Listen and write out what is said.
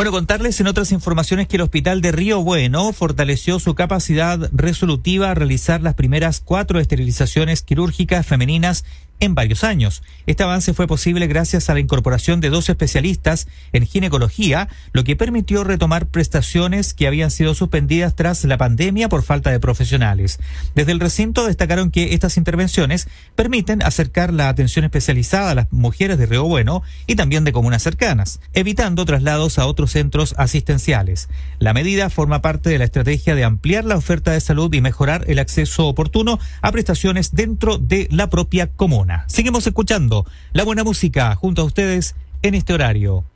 Bueno, contarles en otras informaciones que el Hospital de Río Bueno fortaleció su capacidad resolutiva a realizar las primeras 4 esterilizaciones quirúrgicas femeninas en varios años. Este avance fue posible gracias a la incorporación de 2 especialistas en ginecología, lo que permitió retomar prestaciones que habían sido suspendidas tras la pandemia por falta de profesionales. Desde el recinto destacaron que estas intervenciones permiten acercar la atención especializada a las mujeres de Río Bueno y también de comunas cercanas, evitando traslados a otros centros asistenciales. La medida forma parte de la estrategia de ampliar la oferta de salud y mejorar el acceso oportuno a prestaciones dentro de la propia comuna. Seguimos escuchando la buena música junto a ustedes en este horario.